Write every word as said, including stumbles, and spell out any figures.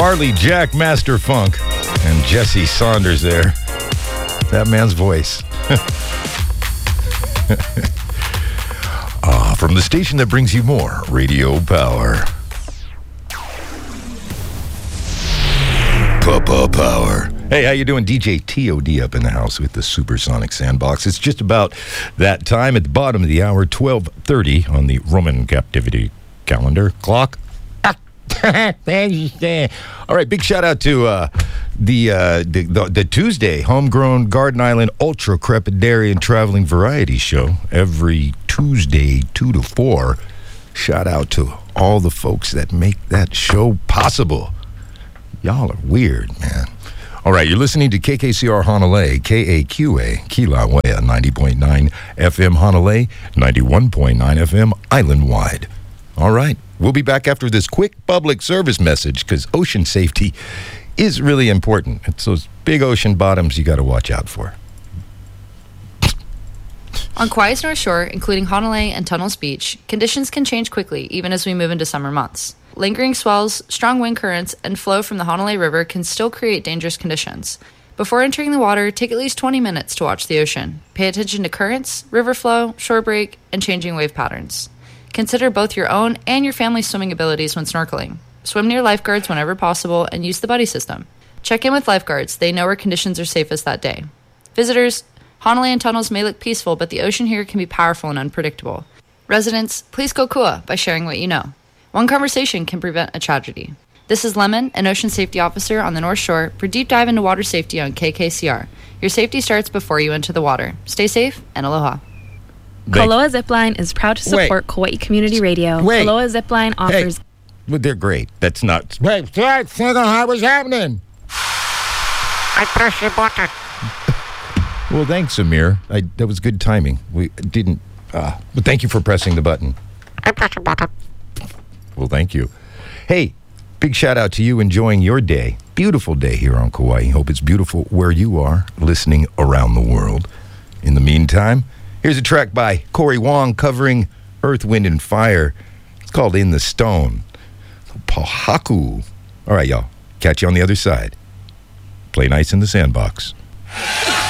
Farley Jack Master Funk and Jesse Saunders there. That man's voice. Ah, from the station that brings you more radio power. Papa Power. Hey, how you doing? D J T O D up in the house with the Supersonic Sandbox. It's just about that time at the bottom of the hour, twelve thirty on the Roman captivity calendar clock. All right, big shout out to uh, the, uh, the, the the Tuesday Homegrown Garden Island Ultra Crepidarian Traveling Variety Show every Tuesday, two to four. Shout out to all the folks that make that show possible. Y'all are weird, man. All right, you're listening to K K C R Honolulu, K A Q A, Kilauea, ninety point nine F M Honolulu, ninety-one point nine F M island-wide. All right, we'll be back after this quick public service message because ocean safety is really important. It's those big ocean bottoms you got to watch out for. On Kauai's North Shore, including Honolulu and Tunnels Beach, conditions can change quickly even as we move into summer months. Lingering swells, strong wind currents, and flow from the Honolulu River can still create dangerous conditions. Before entering the water, take at least twenty minutes to watch the ocean. Pay attention to currents, river flow, shore break, and changing wave patterns. Consider both your own and your family's swimming abilities when snorkeling. Swim near lifeguards whenever possible and use the buddy system. Check in with lifeguards. They know where conditions are safest that day. Visitors, Honolulu and Tunnels may look peaceful, but the ocean here can be powerful and unpredictable. Residents, please go kua by sharing what you know. One conversation can prevent a tragedy. This is Lemon, an ocean safety officer on the North Shore, for Deep Dive into Water Safety on K K C R. Your safety starts before you enter the water. Stay safe and aloha. Koloa Zipline is proud to support Wait. Kauai Community Radio. Wait. Koloa Zipline offers... Hey. Well, they're great. That's not... Wait, think how what's happening? I pressed the button. Well, thanks, Amir. I, that was good timing. We didn't... Uh, but thank you for pressing the button. I pressed the button. Well, thank you. Hey, big shout out to you enjoying your day. Beautiful day here on Kauai. Hope it's beautiful where you are, listening around the world. In the meantime, here's a track by Corey Wong covering Earth, Wind, and Fire. It's called In the Stone. Pahaku. All right, y'all. Catch you on the other side. Play nice in the sandbox.